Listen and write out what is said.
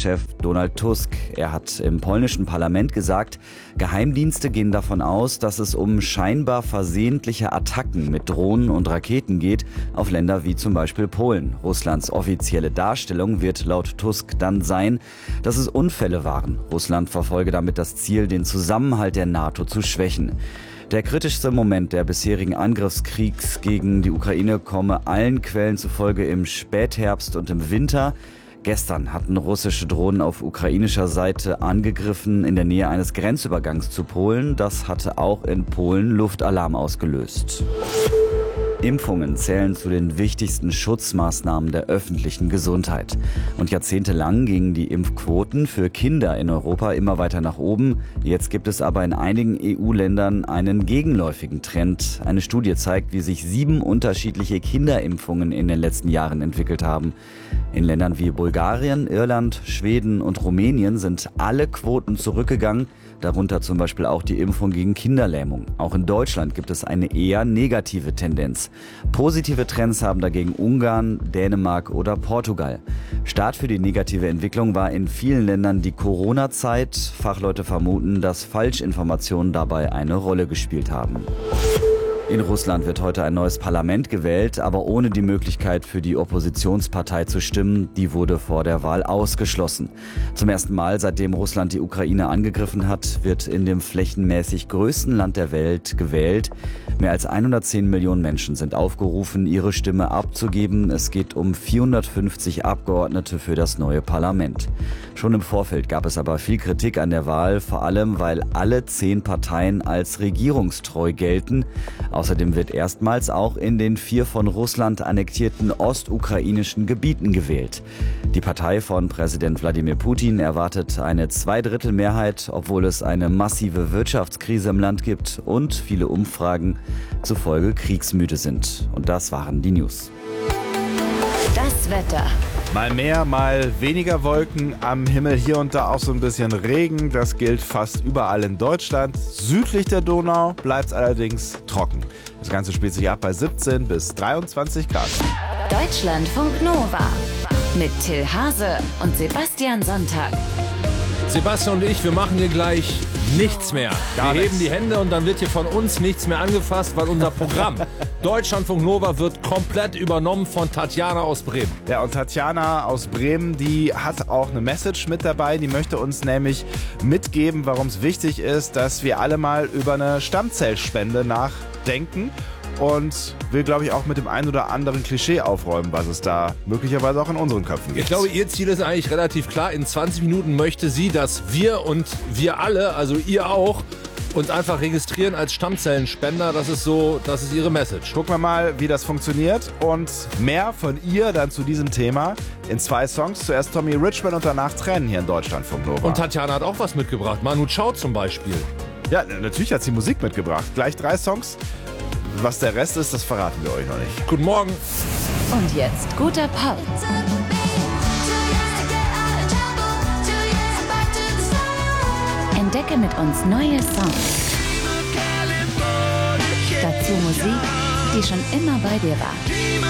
EU-Chef Donald Tusk. Er hat im polnischen Parlament gesagt, Geheimdienste gehen davon aus, dass es um scheinbar versehentliche Attacken mit Drohnen und Raketen geht auf Länder wie zum Beispiel Polen. Russlands offizielle Darstellung wird laut Tusk dann sein, dass es Unfälle waren. Russland verfolge damit das Ziel, den Zusammenhalt der NATO zu schwächen. Der kritischste Moment der bisherigen Angriffskriegs gegen die Ukraine komme allen Quellen zufolge im Spätherbst und im Winter. Gestern hatten russische Drohnen auf ukrainischer Seite angegriffen in der Nähe eines Grenzübergangs zu Polen. Das hatte auch in Polen Luftalarm ausgelöst. Impfungen zählen zu den wichtigsten Schutzmaßnahmen der öffentlichen Gesundheit. Und jahrzehntelang gingen die Impfquoten für Kinder in Europa immer weiter nach oben. Jetzt gibt es aber in einigen EU-Ländern einen gegenläufigen Trend. Eine Studie zeigt, wie sich 7 unterschiedliche Kinderimpfungen in den letzten Jahren entwickelt haben. In Ländern wie Bulgarien, Irland, Schweden und Rumänien sind alle Quoten zurückgegangen, darunter zum Beispiel auch die Impfung gegen Kinderlähmung. Auch in Deutschland gibt es eine eher negative Tendenz. Positive Trends haben dagegen Ungarn, Dänemark oder Portugal. Start für die negative Entwicklung war in vielen Ländern die Corona-Zeit. Fachleute vermuten, dass Falschinformationen dabei eine Rolle gespielt haben. In Russland wird heute ein neues Parlament gewählt, aber ohne die Möglichkeit für die Oppositionspartei zu stimmen. Die wurde vor der Wahl ausgeschlossen. Zum ersten Mal, seitdem Russland die Ukraine angegriffen hat, wird in dem flächenmäßig größten Land der Welt gewählt. Mehr als 110 Millionen Menschen sind aufgerufen, ihre Stimme abzugeben. Es geht um 450 Abgeordnete für das neue Parlament. Schon im Vorfeld gab es aber viel Kritik an der Wahl, vor allem weil alle 10 Parteien als regierungstreu gelten. Außerdem wird erstmals auch in den 4 von Russland annektierten ostukrainischen Gebieten gewählt. Die Partei von Präsident Wladimir Putin erwartet eine Zweidrittelmehrheit, obwohl es eine massive Wirtschaftskrise im Land gibt und viele Umfragen zufolge kriegsmüde sind. Und das waren die News. Das Wetter. Mal mehr, mal weniger Wolken am Himmel, hier und da auch so ein bisschen Regen. Das gilt fast überall in Deutschland. Südlich der Donau bleibt es allerdings trocken. Das Ganze spielt sich ab bei 17 bis 23 Grad. Deutschlandfunk Nova mit Till Hase und Sebastian Sonntag. Sebastian und ich, wir machen hier gleich nichts mehr. Wir heben die Hände und dann wird hier von uns nichts mehr angefasst, weil unser Programm Deutschlandfunk Nova wird komplett übernommen von Tatjana aus Bremen. Ja, und Tatjana aus Bremen, die hat auch eine Message mit dabei. Die möchte uns nämlich mitgeben, warum es wichtig ist, dass wir alle mal über eine Stammzellspende nachdenken. Und will, glaube ich, auch mit dem einen oder anderen Klischee aufräumen, was es da möglicherweise auch in unseren Köpfen gibt. Ich glaube, ihr Ziel ist eigentlich relativ klar. In 20 Minuten möchte sie, dass wir und wir alle, also ihr auch, uns einfach registrieren als Stammzellenspender. Das ist ihre Message. Gucken wir mal, wie das funktioniert. Und mehr von ihr dann zu diesem Thema in 2 Songs. Zuerst Tommy Richman und danach Tränen hier in Deutschlandfunk Nova. Und Tatjana hat auch was mitgebracht. Manu Chao zum Beispiel. Ja, natürlich hat sie Musik mitgebracht. Gleich 3 Songs. Was der Rest ist, das verraten wir euch noch nicht. Guten Morgen. Und jetzt guter Pop. Entdecke mit uns neue Songs. Dazu Musik, die schon immer bei dir war.